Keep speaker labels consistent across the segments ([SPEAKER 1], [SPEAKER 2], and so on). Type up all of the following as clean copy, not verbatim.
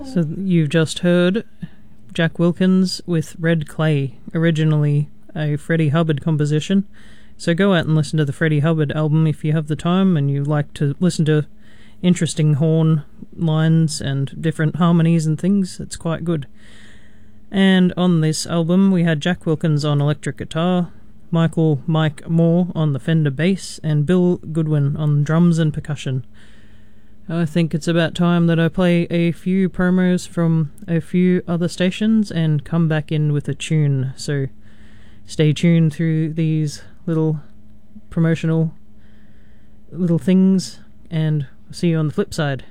[SPEAKER 1] So you've just heard Jack Wilkins with Red Clay, originally a Freddie Hubbard composition. So go out and listen to the Freddie Hubbard album if you have the time and you like to listen to interesting horn lines and different harmonies and things. It's quite good. And on this album we had Jack Wilkins on electric guitar, Mike Moore on the Fender bass, and Bill Goodwin on drums and percussion. I think it's about time that I play a few promos from a few other stations and come back in with a tune. So stay tuned through these little promotional little things, and I'll see you on the flip side.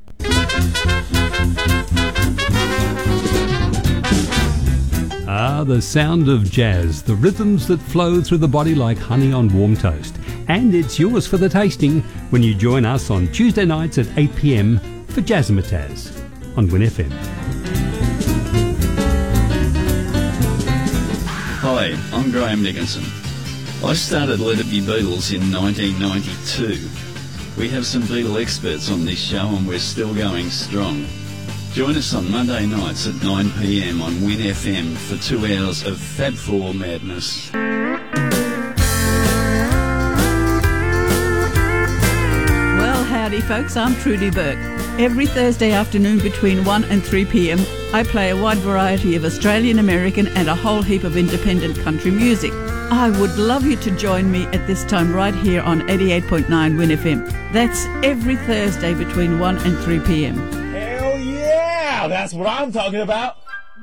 [SPEAKER 2] Ah, the sound of jazz, the rhythms that flow through the body like honey on warm toast. And it's yours for the tasting when you join us on Tuesday nights at 8 p.m. for Jazzmatazz on Win FM.
[SPEAKER 3] Hi, I'm Graham Nicholson. I started Let It Be Beatles in 1992. We have some Beatle experts on this show and we're still going strong. Join us on Monday nights at 9 p.m. on Win FM for 2 hours of Fab Four madness.
[SPEAKER 4] Well, howdy folks, I'm Trudy Burke. Every Thursday afternoon between 1 and 3 p.m, I play a wide variety of Australian, American and a whole heap of independent country music. I would love you to join me at this time right here on 88.9 Win FM. That's every Thursday between 1 and 3 p.m.
[SPEAKER 5] Hell yeah! That's what I'm talking about!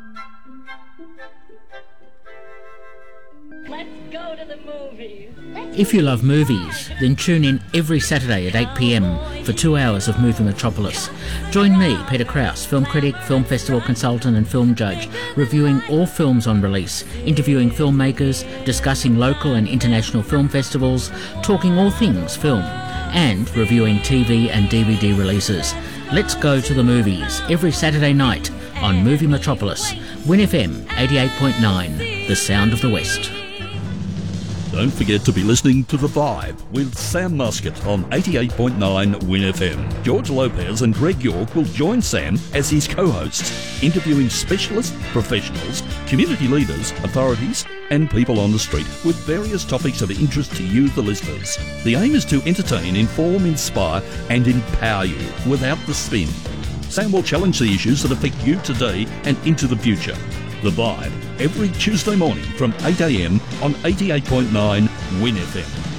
[SPEAKER 6] Let's go to the movies.
[SPEAKER 7] If you love movies, then tune in every Saturday at 8 p.m. for 2 hours of Movie Metropolis. Join me, Peter Krause, film critic, film festival consultant and film judge, reviewing all films on release, interviewing filmmakers, discussing local and international film festivals, talking all things film, and reviewing TV and DVD releases. Let's go to the movies every Saturday night on Movie Metropolis, Win FM 88.9, the sound of the West.
[SPEAKER 8] Don't forget to be listening to The Vibe with Sam Muscat on 88.9 Win FM. George Lopez and Greg York will join Sam as his co-hosts, interviewing specialists, professionals, community leaders, authorities and people on the street with various topics of interest to you, the listeners. The aim is to entertain, inform, inspire and empower you without the spin. Sam will challenge the issues that affect you today and into the future. The Vibe, every Tuesday morning from 8 a.m. on 88.9 Win FM.